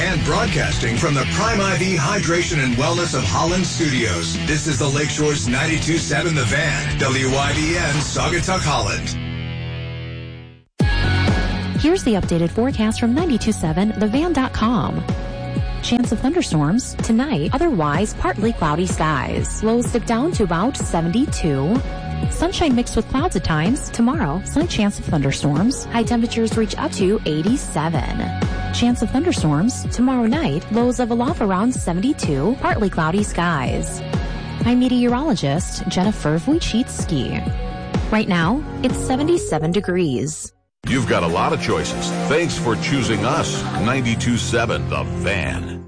and broadcasting from the Prime IV Hydration and Wellness of Holland Studios. This is the Lakeshore's 92.7 The Van, WYBN, Saugatuck, Holland. Here's the updated forecast from 92.7thevan.com. Chance of thunderstorms tonight, otherwise partly cloudy skies. Lows dip down to about 72. Sunshine mixed with clouds at times. Tomorrow, slight chance of thunderstorms. High temperatures reach up to 87. Chance of thunderstorms tomorrow night. Lows level off around 72. Partly cloudy skies. I'm meteorologist Jennifer Wojcicki. Right now, it's 77 degrees. You've got a lot of choices. Thanks for choosing us. 92.7 The Van.